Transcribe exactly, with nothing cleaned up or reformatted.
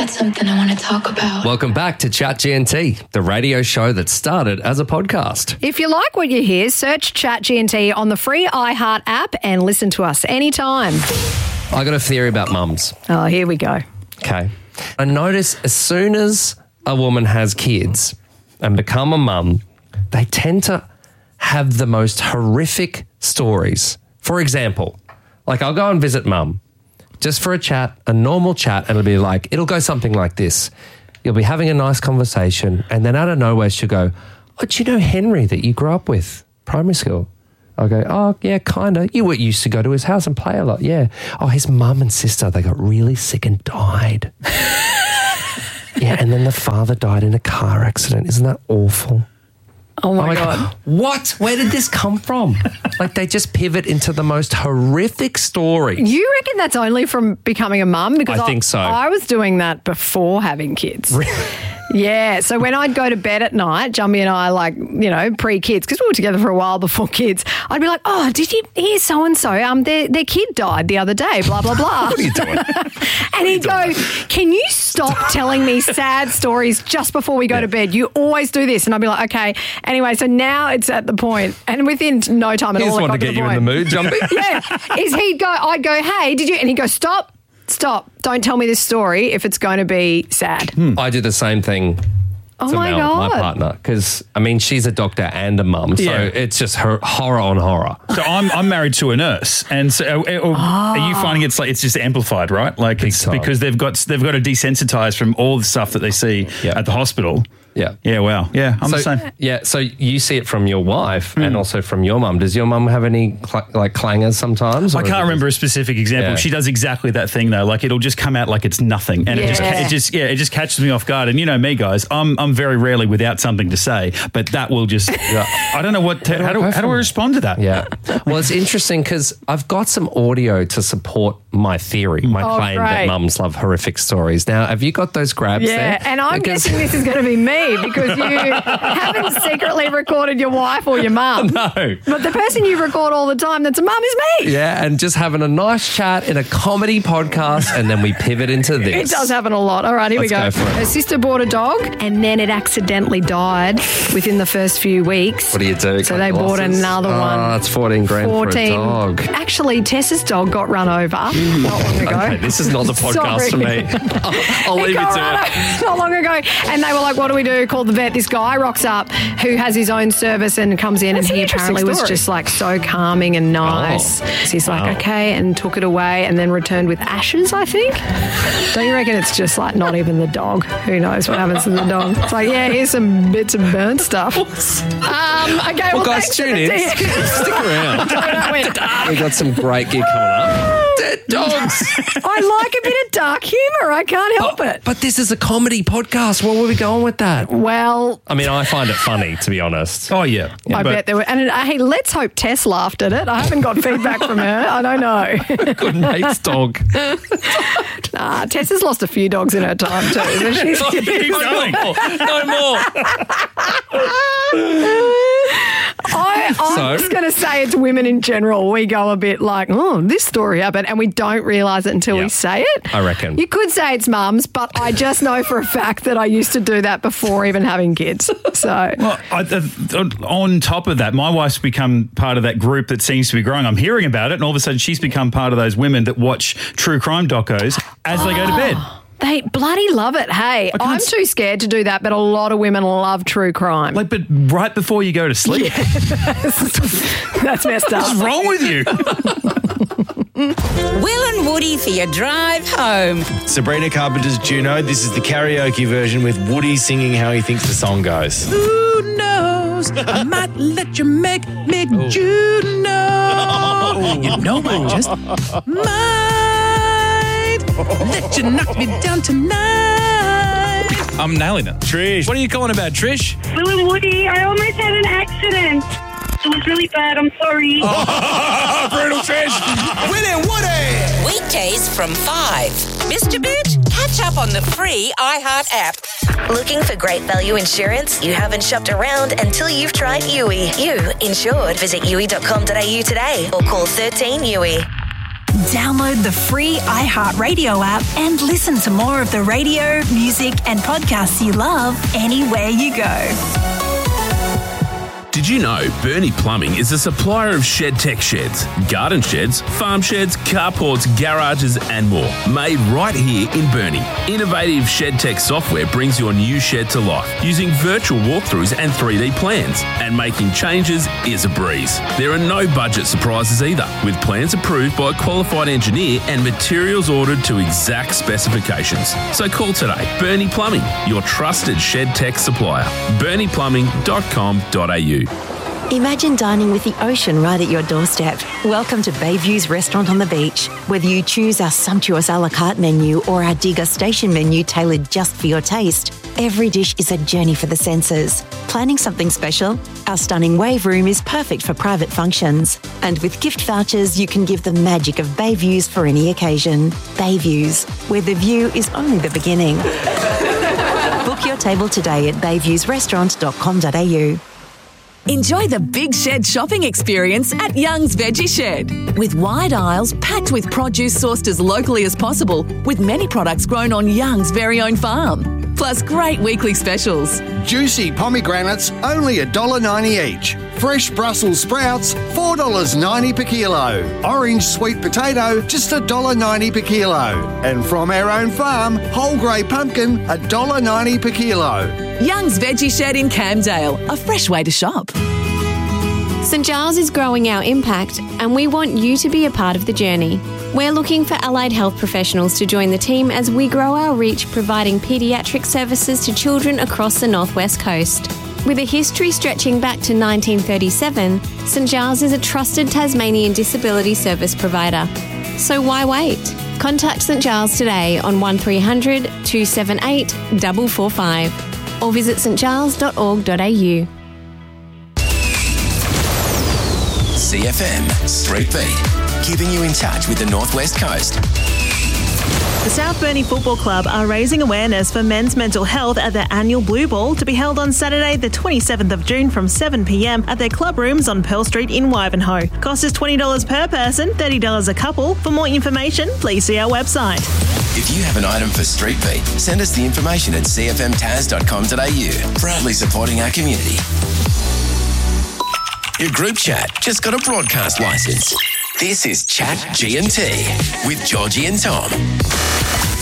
got something I want to talk about. Welcome back to Chat G N T, the radio show that started as a podcast. If you like what you hear, search Chat G N T on the free iHeart app and listen to us anytime. I got a theory about mums. Oh, here we go. Okay. I notice as soon as a woman has kids and become a mum, they tend to have the most horrific stories. For example, like I'll go and visit mum just for a chat, a normal chat, and it'll be like, it'll go something like this. You'll be having a nice conversation, and then out of nowhere she'll go, oh, do you know Henry that you grew up with, primary school? I'll go, oh, yeah, kind of. You were used to go to his house and play a lot, yeah. Oh, his mum and sister, they got really sick and died. Yeah, and then the father died in a car accident. Isn't that awful? Oh, my I'm like, God. What? Where did this come from? Like, they just pivot into the most horrific stories. You reckon that's only from becoming a mum? Because I think so. I was doing that before having kids. Really? Yeah, so when I'd go to bed at night, Jumbie and I, like, you know, pre-kids, because we were together for a while before kids, I'd be like, oh, did you hear so-and-so? Um, their, their kid died the other day, blah, blah, blah. What are you doing? And he'd go, can you stop telling me sad stories just before we go Yeah. to bed? You always do this. And I'd be like, okay. Anyway, so now it's at the point, and within no time at He just all, it wanted got to get the you in the point. mood, Jumpy. Yeah, is he'd go, I'd go, hey, did you? And he'd go, stop, stop. Don't tell me this story if it's going to be sad. I do the same thing. Oh to my Mel, God. my partner, because I mean she's a doctor and a mum, so Yeah. it's just her horror on horror. So I'm I'm married to a nurse, and so uh, uh, are you finding it's like it's just amplified, right? Like it's time. because they've got they've got to desensitize from all the stuff that they see Yeah. at the hospital. Yeah. Yeah. Wow. Yeah. I'm so, the same. Yeah, so you see it from your wife and also from your mum. Does your mum have any cl- like clangers sometimes? I or is can't it remember a specific example. Yeah. She does exactly that thing though. Like it'll just come out like it's nothing, and it just Yeah. it just yeah it just catches me off guard. And you know me, guys, I'm I'm very rarely without something to say, but that will just I don't know what to, how do go how do from I it? respond to that? Yeah. Well, it's interesting because I've got some audio to support my theory, my Oh, claim that great. mums love horrific stories. Now, have you got those grabs Yeah, there? and I'm Because- guessing this is going to be me because you haven't secretly recorded your wife or your mum. No. But the person you record all the time that's a mum is me. Yeah, and just having a nice chat in a comedy podcast, and then we pivot into this. It does happen a lot. All right, here Let's we go. go for it. Her sister bought a dog and then it accidentally died within the first few weeks. What do you do? So Cut they bought losses? another Oh, one. it's fourteen grand fourteen. for a dog. Actually, Tessa's dog got run over not long ago. Okay, this is not the podcast Sorry. for me. I'll, I'll leave got you to run it. over not long ago. And they were like, what do we do? Called the vet. This guy rocks up who has his own service and comes in That's and an he interesting apparently was story. just like so calming and nice. Oh. So he's Wow. like, okay, and took it away and then returned with ashes, I think. Don't you reckon it's just like not even the dog? Who knows what happens to the dog? It's like, yeah, here's some bits of burnt stuff. Um, okay, well, Well, guys, thanks for tune the in. tea. Stick around. That went dark. We got some great gig coming up. Dead dogs. I like a bit of dark humour. I can't help it. But this is a comedy podcast. Where were we going with that? Well, I mean, I find it funny, to be honest. Oh yeah. I But- bet there were. And uh, hey, let's hope Tess laughed at it. I haven't got feedback from her. I don't know. Good mate's dog. Nah, Tess has lost a few dogs in her time too. But she's Keep going. No more. I, I'm So? just going to say it's women in general. We go a bit like, oh, this story happened, and we don't realise it until we Yep. say it. I reckon. You could say it's mums, but I just know for a fact that I used to do that before even having kids. So, Well, I, uh, on top of that, my wife's become part of that group that seems to be growing. I'm hearing about it, and all of a sudden she's become part of those women that watch true crime docos as they go to bed. they bloody love it. Hey, can't I'm s- too scared to do that, but a lot of women love true crime. Like, but right before you go to sleep. That's messed up. What's wrong with you? Will and Woody for your drive home. Sabrina Carpenter's Juno. This is the karaoke version with Woody singing how he thinks the song goes. Who knows? I might let you make me Juno. You know I just might let you knock me down tonight. I'm nailing it. Trish. What are you calling about, Trish? Will and Woody, I almost had an accident. It was really bad. I'm sorry. Brutal Trish. Will and Woody. Weekdays from five. Mister Bit, catch up on the free iHeart app. Looking for great value insurance? You haven't shopped around until you've tried U I. You insured. Visit U I dot com dot A U today or call thirteen U I. Download the free iHeartRadio app and listen to more of the radio, music, and podcasts you love anywhere you go. Did you know Bernie Plumbing is a supplier of ShedTech sheds, garden sheds, farm sheds, carports, garages and more, made right here in Bernie. Innovative ShedTech software brings your new shed to life using virtual walkthroughs and three D plans, and making changes is a breeze. There are no budget surprises either, with plans approved by a qualified engineer and materials ordered to exact specifications. So call today. Bernie Plumbing, your trusted ShedTech supplier. bernie plumbing dot com dot a u. Imagine dining with the ocean right at your doorstep. Welcome to Bayview's Restaurant on the Beach. Whether you choose our sumptuous a la carte menu or our degustation menu tailored just for your taste, every dish is a journey for the senses. Planning something special? Our stunning wave room is perfect for private functions. And with gift vouchers, you can give the magic of Bayviews for any occasion. Bayviews, where the view is only the beginning. Book your table today at bayviews restaurant dot com dot a u. Enjoy the big shed shopping experience at Young's Veggie Shed. With wide aisles packed with produce sourced as locally as possible, with many products grown on Young's very own farm. Plus great weekly specials. Juicy pomegranates, only one dollar ninety each. Fresh Brussels sprouts, four dollars ninety per kilo. Orange sweet potato, just one dollar ninety per kilo. And from our own farm, whole grey pumpkin, one dollar ninety per kilo. Young's Veggie Shed in Camdale, a fresh way to shop. St Giles is growing our impact, and we want you to be a part of the journey. We're looking for allied health professionals to join the team as we grow our reach, providing paediatric services to children across the northwest coast. With a history stretching back to nineteen thirty-seven, St Giles is a trusted Tasmanian disability service provider. So why wait? Contact St Giles today on one three hundred two seven eight four four five or visit st giles dot org dot a u. C F M Street Beat, keeping you in touch with the Northwest Coast. The South Burnie Football Club are raising awareness for men's mental health at their annual Blue Ball to be held on Saturday the twenty-seventh of June from seven p m at their club rooms on Pearl Street in Wivenhoe. Cost is twenty dollars per person, thirty dollars a couple. For more information, please see our website. If you have an item for Street Beat, send us the information at c f m taz dot com dot a u. Proudly supporting our community. Your group chat just got a broadcast license. This is Chat G and T with Georgie and Tom.